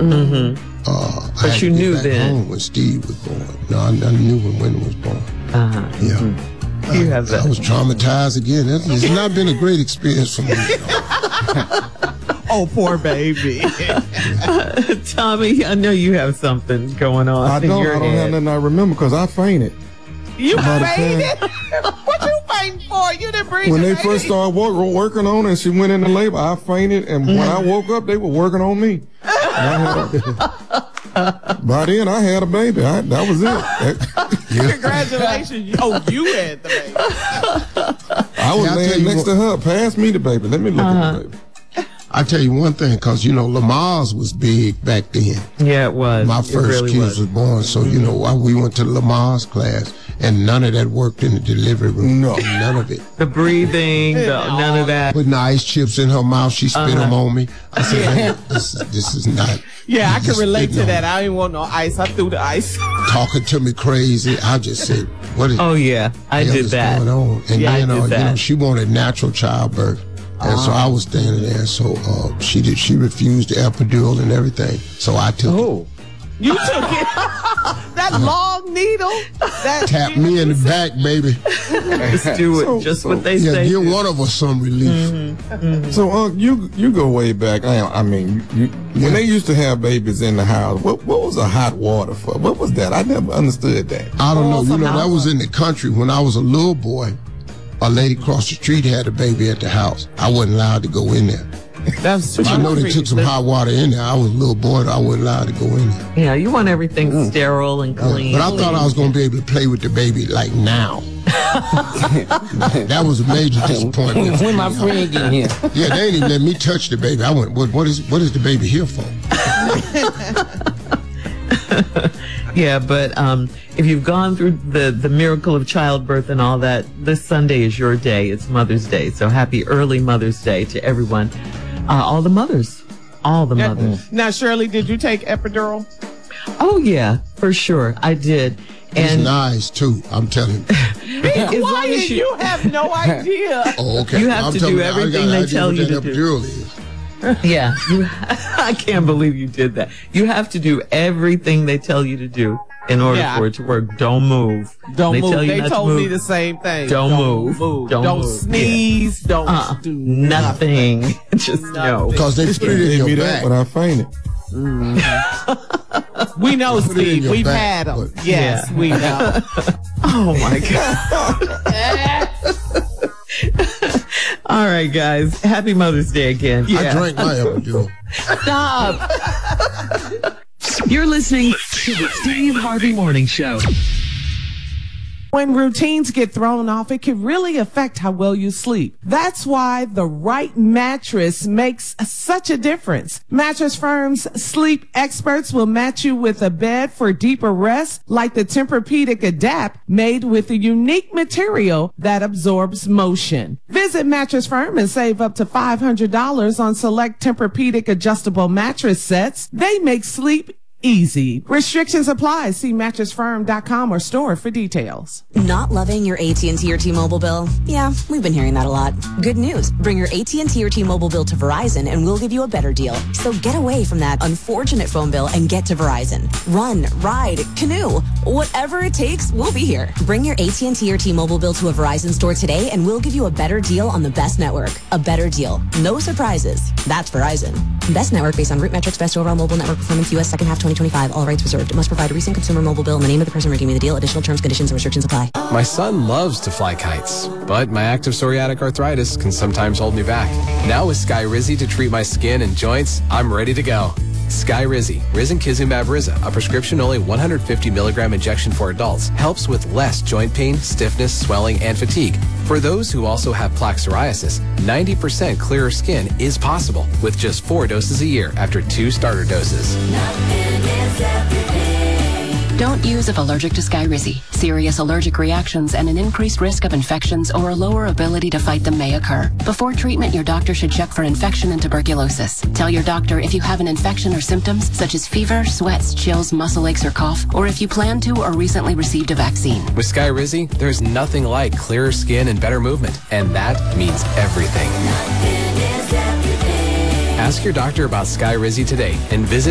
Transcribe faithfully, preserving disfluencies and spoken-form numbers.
Mm-hmm. Uh, but I you had to knew get back then. home when Steve was born. No, I, I knew when Wyndham was born. Uh-huh. Yeah. Mm-hmm. You I, have that. I was traumatized again. It's, it's not been a great experience for me. You know? Oh, poor baby. uh, Tommy, I know you have something going on. I in don't. your I don't head. have nothing I remember because I fainted. You By the fainted? What you fainting for? You didn't breathe. When the they baby. first started work, working on her and she went into labor, I fainted. And when I woke up, they were working on me. I had, by then, I had a baby. I, that was it. Congratulations. Oh, you had the baby. I was See, I'll tell laying you next what- to her. Pass me the baby. Let me look Uh-huh. at the baby. I tell you one thing, because, you know, Lamar's was big back then. Yeah, it was. My It first really kids was. was born, so, you know, I, we went to Lamar's class, and none of that worked in the delivery room. No. None of it. The breathing, the, none of that. Putting the ice chips in her mouth, she spit Uh-huh. them on me. I said, "Man, this, is- this is not. Yeah, I you can just relate spitting to on that. me." I didn't want no ice. I threw the ice. Talking to me crazy. I just said, what is Oh, yeah. I hell did is that. going on? And Yeah, I then, uh, did you know, that. she wanted natural childbirth. And so I was standing there, so uh, she did. She refused the epidural and everything. So I took it. Oh. You took it. That long needle. That Tap me in the back, baby. Just do it. So- Just so- what they Yeah, say. give one of us some relief. So, Unc, you you go way back. I, I mean, you, Yeah. when they used to have babies in the house, what what was the hot water for? What was that? I never understood that. I don't know. Oh, You know, some that was in the country when I was a little boy. A lady across the street had a baby at the house. I wasn't allowed to go in there. That's I know they took some hot water in there. I was a little boy, I wasn't allowed to go in there. Yeah, you want everything sterile and clean. But I thought I was going to be able to play with the baby like now. That was a major disappointment. When my friend get here. Yeah, they didn't even let me touch the baby. I went, what, what is what is the baby here for? Yeah, but um, if you've gone through the, the miracle of childbirth and all that, this Sunday is your day. It's Mother's Day. So happy early Mother's Day to everyone. Uh, all the mothers. All the mothers. Now, Shirley, did you take epidural? Oh, yeah, for sure. I did. It's And nice, too, I'm telling you. as long Why as you, you, have no idea? Oh, okay. You have I'm to telling do you, I everything got they an idea tell what you that to do. epidural is. yeah, you, I can't believe you did that. You have to do everything they tell you to do in order Yeah. for it to work. Don't move. Don't they move. Tell you They not to told me move. the same thing. Don't move. Don't, Don't don't move. sneeze. Don't Uh, do nothing. Just no. Because they put it in Gave your me that back. when I fainted. We know, Put it in Steve. your We've back, had them. but- Yes, Yeah. we know. Oh my God. All right, guys. Happy Mother's Day again. I drank my epidural. Stop. You're listening to the Steve Harvey Morning Show. When routines get thrown off, it can really affect how well you sleep. That's why the right mattress makes such a difference. Mattress Firm's sleep experts will match you with a bed for deeper rest, like the Tempur-Pedic Adapt, made with a unique material that absorbs motion. Visit Mattress Firm and save up to five hundred dollars on select Tempur-Pedic adjustable mattress sets. They make sleep easy. Restrictions apply. See mattress firm dot com or store for details. Not loving your A T and T or T-Mobile bill? Yeah, we've been hearing that a lot. Good news. Bring your A T and T or T-Mobile bill to Verizon and we'll give you a better deal. So get away from that unfortunate phone bill and get to Verizon. Run, ride, canoe, whatever it takes, we'll be here. Bring your A T and T or T-Mobile bill to a Verizon store today and we'll give you a better deal on the best network. A better deal. No surprises. That's Verizon. Best network based on root metrics, best overall mobile network performance, U S second half twenty twenty-five. All rights reserved. Must provide a recent consumer mobile bill and the name of the person redeeming the deal. Additional terms, conditions, and restrictions apply. My son loves to fly kites, but my active psoriatic arthritis can sometimes hold me back. Now with Skyrizi to treat my skin and joints, I'm ready to go. Skyrizi, Risankizumab Riza, a prescription-only one hundred fifty milligram injection for adults, helps with less joint pain, stiffness, swelling, and fatigue. For those who also have plaque psoriasis, ninety percent clearer skin is possible with just four doses a year after two starter doses. Don't use if allergic to Skyrizi. Serious allergic reactions and an increased risk of infections or a lower ability to fight them may occur. Before treatment, your doctor should check for infection and tuberculosis. Tell your doctor if you have an infection or symptoms such as fever, sweats, chills, muscle aches, or cough, or if you plan to or recently received a vaccine. With Skyrizi, there's nothing like clearer skin and better movement, and that means everything. Ask your doctor about Skyrizi today and visit